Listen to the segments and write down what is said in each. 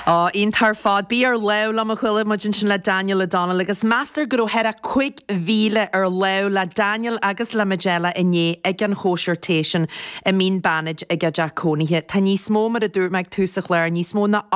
Íon tar fád bí ar le am a chuile mu sin le Daniel O'Donnell agus meastar gur head a 5,000 ar le Daniel agus le Magella inné ag an chóisiirtéisian a mín banid ag a Jaconithe. Tá níos mó mar a dúr meid túsach leir níos mó na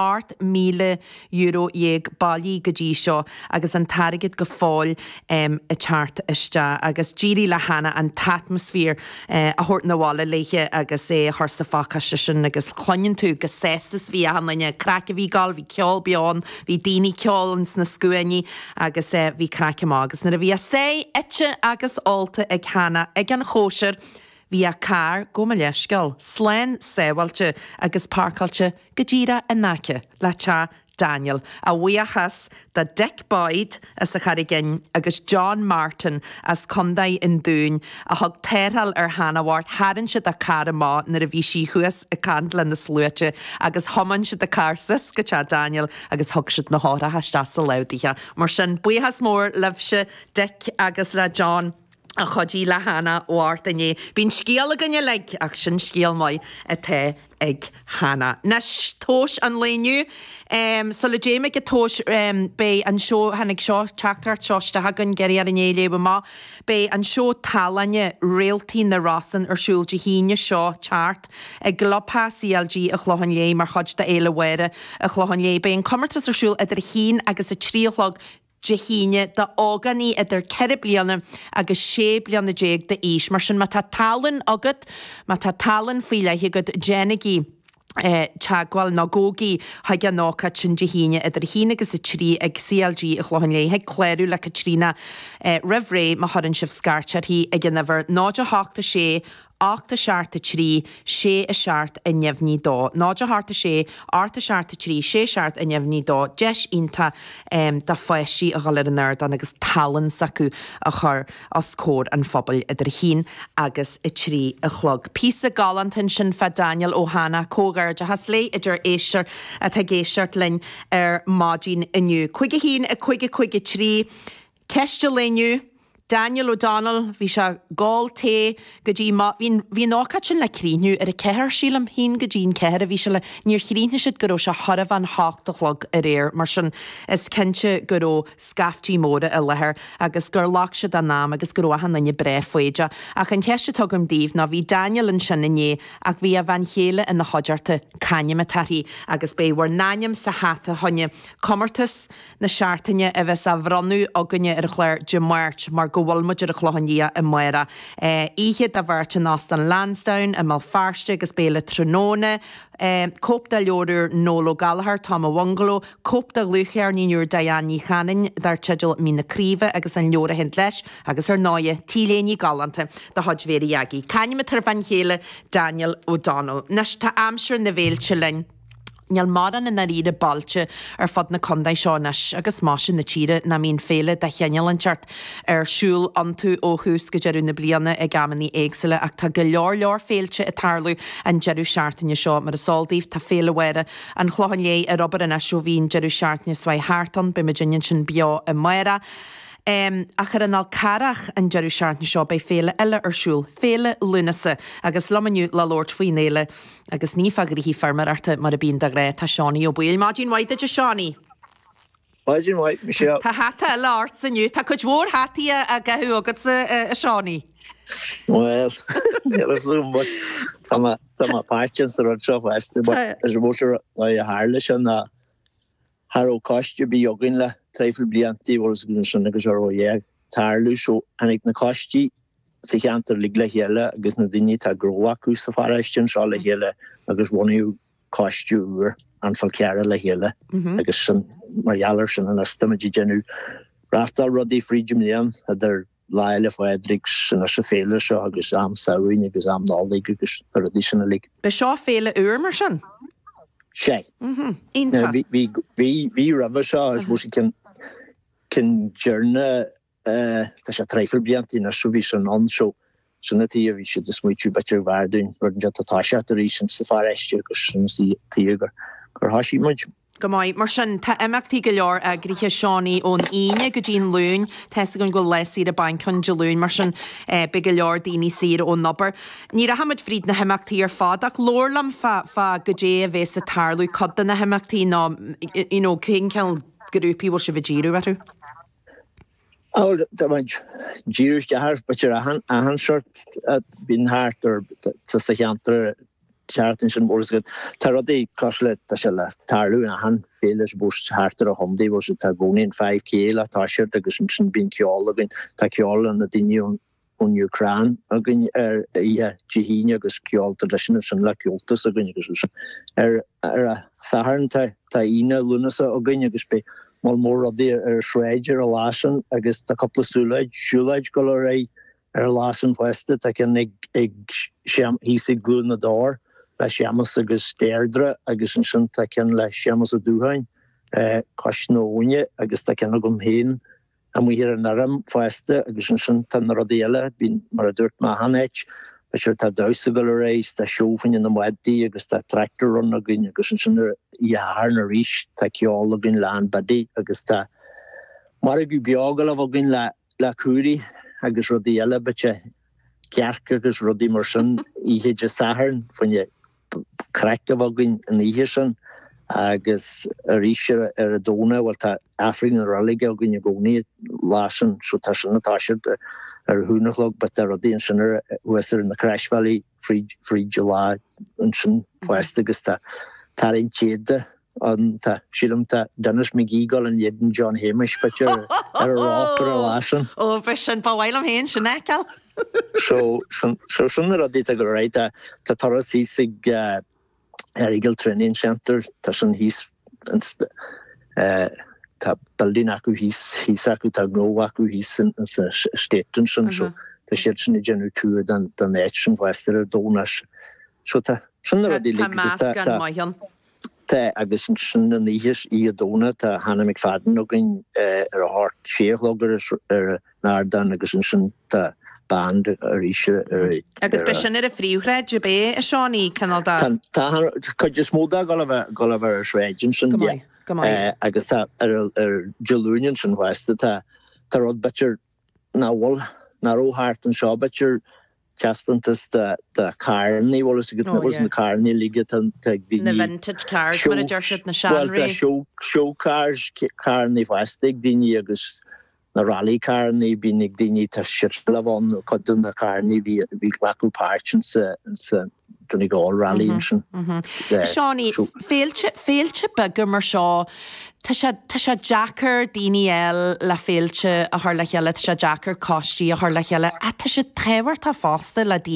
€8,000 ag bailí go dtí seo agus an tarigid go fáil a teart iste agus dírí le hana an tatmosfér a thuirt na bhála leiche agus é thusa fácaiste sin agus chluinn tú go séstas bhí a hanlainne crack a bhí gal, bhí ceol beán, bhí daoine ceolans na scuaine agus bhí crack agus na a bhí a sé ite agus alta ag hana ag an chóisiir bhí a car go me leisceil, sléin séhailte agus pácailte go ddíra a nace le te Daniel a bhuiachas da Dick Boyd as a charigin agus John Martin as condaí in dún a thug téireal ar hanahhart haran siad a car má nar a bhí si chuas a candla na slúite agus thoman siad a carsas go te Daniel agus thug siad na hára haiste sa leudithe. Mar sin buchas mór lebse Dick agus le John a chodí le hana óart ané. Bín scéal a gnne le ach sin scéal mai a té ag hana. Nes tóis an léniu, so le déime go tóis bé an seo hanig seo teachtar seoiste hagan geirí ar an élébe má, bé an seo talanne réaltí na rasan ar siúil de híine seo teart ag glopá CLG a chlohan lé mar chod de éile weire a chlohan lé. Bé an commartas ar siúil idir hín agus a tríolog Jehíine da áganí idir 4 bliana agus 6 bliana déag de ís. Mar sin má tá talan agad, má tá talan fíle hi gud Jenigi teagháil na gógaí haig an nácha sin jehíine idir híine agus a trí ag CLG a chlohan lé heag cléirú le trína rihré má thurann sibh scartear hí ag an nahar náide háachta sé 8 searta trí, 6 a seart a nefhní dó. Náide háta sé, 8 searta trí, 6 seart a nefhní dó. Deis ínta da foiisi a galir an nerd agus talan sacu a chur as cór an phobal idir hín agus i trí a chlog. Písa galantin sin fe Daniel O'Hana cógar de has lé idir éisiir a tá géisiart linn ar mádín iniu. Cuige hín a cuige trí, ceiste léniu, Daniel O'Donnell, bhí se gáil té go dtí bhí nácad sin le críniu ar a ceir sílam hín go dtín ceir a bhí se le níor chríne siad go se thorah an háachtalog a réir mar sin is cinse go scaftí móra a lethir agus gur lách se an nám agus go han nanne bre foiide ach an ceiste tugam díomh ná bhí Daniel an sin inné ach bhí a bhain chéile in na hodiarta canim a tarí agus bé war náim sa hata honne commartas na seaartaine a bheits a bhranú aganne ar chléir de March mar go bhfuil muidir a chlohanníí i muire. Iad a bhairt an nás an Lansdowne a Malfarste agus béle Tróna, cóp de leorúr Nólo Gallagher, Tom Wangalo, cóp de luchar níúr Diane Chanin dar teidir mí na críomh agus an leora hen leis agus ar náide tíléní galanta de hodvéri jagi. Canim a tar van chéile Daniel O'Donnell. Nes tá amsir na bhéilte lein. Níl maran in na ríide balte ar fad na condaid seánas agus másin na tíre na mín féle de cheanal an teart ar siúl antú ó hús go jeú na bliana ag gamanní éagsile ach tá go leor féilte a tarlú an jeú seaartaine seo mar a sáldíh tá féle weire an chlohan lé a Robert an asú hín jeú seaartne svai háartan be Virginia sin beo a muire. Ach ar an alcarach an jeú seaartne seo bei féle eile arsúl, féle lunasa agus lomaniu le Lord Fuinéile agus ní fagarí hí farmar arta mar a bín da gré tá Seáni ó buil. Máidín waide de Seáni. Máidín waid, Michelle. Tá hata a lárt sanniu, tá chud mhór hatí a gathú agad a Seáni. Well, tá má páitin sa rud seo bhaiste, is bhór a hála sin a Haró coiste bí ogin le treifil bliantí bhs gunn sin agus ar óhéag tarlú seo anig na coistí sa cheantar lig le héile agus na daoine tá gróhaú sa faristin seo le héile agus bhhainú coistúr an fáil ceara le héile agus sin marhealar sin an stimadí genú raftal rudí frídum líon idir leile fáidrig sin sa féile seo agus am saoin agus am nálaigh agus rudí sin lig. Be seo féle uair mar sin? sé. Bhí rahah seo is bú cin dearna tá sé treifil bliantí na bhí sin anseo sinna tí a bhí si de smuitiú betir bhardún ruan de táise a rí sin sa faristíir agus sin tíagar gur hasí muid. Gomáid mar sin tá imeachtaí go leor a gríthe seánaí ón aine go dtíon lún teessa gon go leisí a banchan de lún mar sin be go leor daoine sir ón nobar. Ní a hamid fríd na imeachtaí ar fád ach lórlam fa go dé a bhés a tarlú codan na imeachtaí ná cén ceall grúpi bhil se bhdíú atú. Díús de haar, but a han short at bin hart or sa cheantar chartin sin borsgad. Tar rodi coslet ta shella tarlu a han féles búst hartar a homdi was ta gonin 5 kg ta shirt agus sin bin kjolagin ta kjolan na dinnion on Ukraine agin jihine agus kjol tradition sin la kjoltas agin agus saharn ta ina lunasa agin agus be mal mór rodi shredger a lasan agus ta couple sulage golorei lasan weste ta ken ig sham hisig glú na door le seamas agus deirdre agus an sin ta ken le seamas a dúhain cosnóine agus ta ken gom héin a mu hir an aram feste agus an sin tan rodéile bin mar a dúirt ma haneit be ta dause go rééis ta siofin in na wedi agus ta tractor run agin agus an sin haar na ríis ta ceol agin lean badi agus ta mar gu beagal a gin le cuari agus rodéile bete cearc agus rodí mar sin ihe je saharn fan je crack of agin an ihe sin agus a ríise a dóna bhil tá Afrin an ralige agin goni lasan so ta sin natá húnachlog, but there are the engineer was in the Crash Valley free July and sin fest agus ta tarin chéde an ta sílam ta Dennis McGeagle and jeden John Hamish but you're a rapper a lasan. Oh, for sin bhil am héin sin ecal. So sin a dit go right ta toras hisig Eagle Training Center ta sin hís ta building acu hís acu ta gro acu hís in staten sin so ta sin i genu tu dan action wester donas so ta sin a dit ta agus sin an ihis I dona ta Hannah McFadden ogin a hart séhlogger nar dan agus sin ta band ríise agus be sin a fríúhreid be a seánaí canal da could just móda gola shredgin sin agus ta Jolunion sin weste ta rod better nawol narrow heart and shaw better Caspantas the carni was the carni liget and the vintage cars when a jershit na shanry show cars carni westig dini agus na rally carni binig dini ta shitlavon codun na carni vi glacu parchins Donig all rally sin. Seánaí féilte begur mar seo tá sé Jackar daoine eil le féilte a th le cheile tá sé Jackar costí a th le cheile a tá sé tréhhar tá fásta le